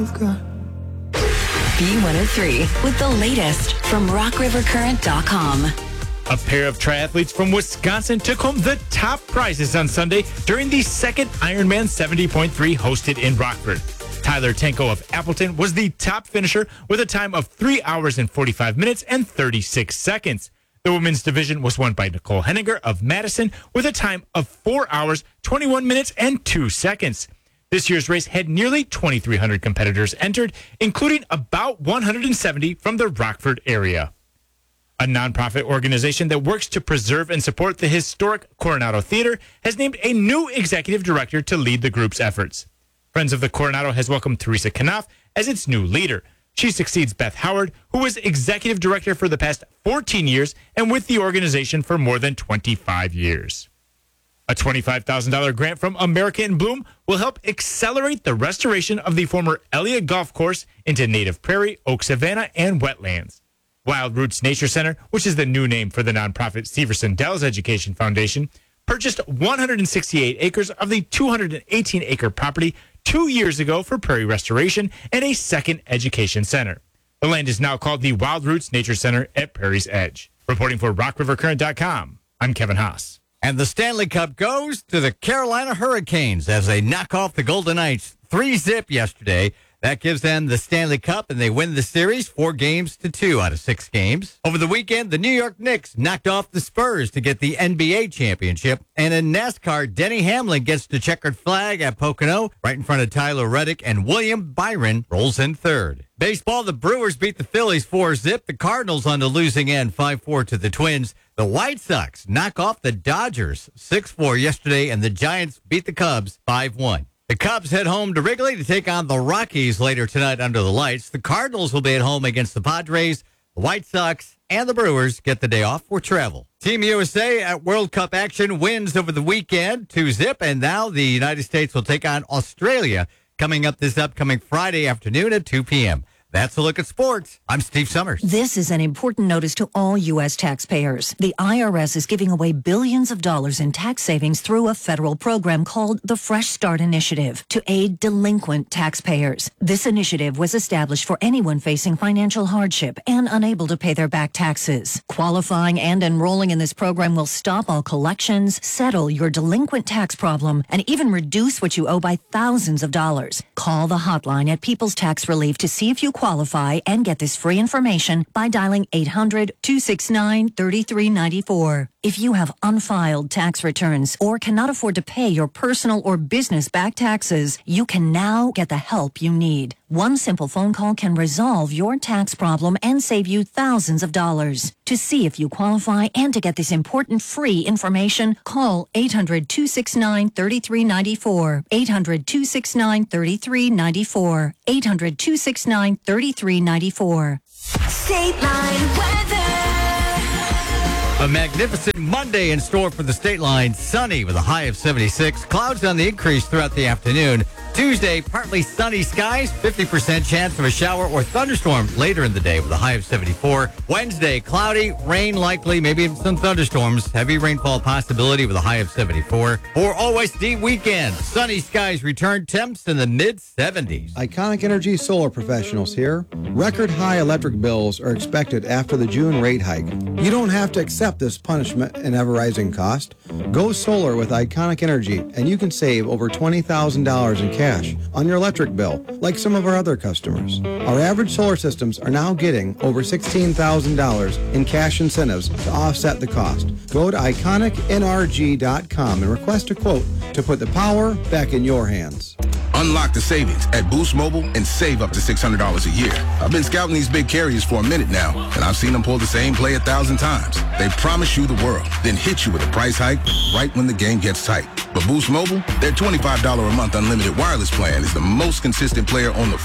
you've got. B103 with the latest from RockRiverCurrent.com. A pair of triathletes from Wisconsin took home the top prizes on Sunday during the second Ironman 70.3 hosted in Rockford. Tyler Tanko of Appleton was the top finisher with a time of 3 hours and 45 minutes and 36 seconds. The women's division was won by Nicole Henninger of Madison with a time of 4 hours, 21 minutes, and 2 seconds. This year's race had nearly 2,300 competitors entered, including about 170 from the Rockford area. A nonprofit organization that works to preserve and support the historic Coronado Theater has named a new executive director to lead the group's efforts. Friends of the Coronado has welcomed Teresa Knopf as its new leader. She succeeds Beth Howard, who was executive director for the past 14 years and with the organization for more than 25 years. A $25,000 grant from America in Bloom will help accelerate the restoration of the former Elliott Golf Course into native prairie, oak savanna, and wetlands. Wild Roots Nature Center, which is the new name for the nonprofit Severson Dells Education Foundation, purchased 168 acres of the 218-acre property 2 years ago for prairie restoration and a second education center. The land is now called the Wild Roots Nature Center at Prairie's Edge. Reporting for RockRiverCurrent.com, I'm Kevin Haas. And the Stanley Cup goes to the Carolina Hurricanes as they knock off the Golden Knights 3-0 yesterday. That gives them the Stanley Cup, and they win the series 4-2 out of 6 games. Over the weekend, the New York Knicks knocked off the Spurs to get the NBA championship. And in NASCAR, Denny Hamlin gets the checkered flag at Pocono right in front of Tyler Reddick, and William Byron rolls in third. Baseball, the Brewers beat the Phillies 4-0. The Cardinals on the losing end 5-4 to the Twins. The White Sox knock off the Dodgers 6-4 yesterday, and the Giants beat the Cubs 5-1. The Cubs head home to Wrigley to take on the Rockies later tonight under the lights. The Cardinals will be at home against the Padres. The White Sox and the Brewers get the day off for travel. Team USA at World Cup action wins over the weekend 2-0, and now the United States will take on Australia coming up this upcoming Friday afternoon at 2 p.m. That's a look at sports. I'm Steve Summers. This is an important notice to all U.S. taxpayers. The IRS is giving away billions of dollars in tax savings through a federal program called the Fresh Start Initiative to aid delinquent taxpayers. This initiative was established for anyone facing financial hardship and unable to pay their back taxes. Qualifying and enrolling in this program will stop all collections, settle your delinquent tax problem, and even reduce what you owe by thousands of dollars. Call the hotline at People's Tax Relief to see if you qualify and get this free information by dialing 800-269-3394. If you have unfiled tax returns or cannot afford to pay your personal or business back taxes, you can now get the help you need. One simple phone call can resolve your tax problem and save you thousands of dollars. To see if you qualify and to get this important free information, call 800-269-3394. 800-269-3394. 800-269-3394. State Line weather. A magnificent Monday in store for the State Line. Sunny with a high of 76. Clouds on the increase throughout the afternoon. Tuesday, partly sunny skies, 50% chance of a shower or thunderstorm later in the day with a high of 74. Wednesday, cloudy, rain likely, maybe even some thunderstorms. Heavy rainfall possibility with a high of 74. For OSD weekend, sunny skies return, temps in the mid-70s. Iconic Energy Solar Professionals here. Record high electric bills are expected after the June rate hike. You don't have to accept this punishment and ever-rising cost. Go solar with Iconic Energy, and you can save over $20,000 in cash on your electric bill, like some of our other customers. Our average solar systems are now getting over $16,000 in cash incentives to offset the cost. Go to IconicNRG.com and request a quote to put the power back in your hands. Unlock the savings at Boost Mobile and save up to $600 a year. I've been scouting these big carriers for a minute now, and I've seen them pull the same play 1,000 times. They promise you the world, then hit you with a price hike right when the game gets tight. But Boost Mobile, their $25 a month unlimited wireless plan is the most consistent player on the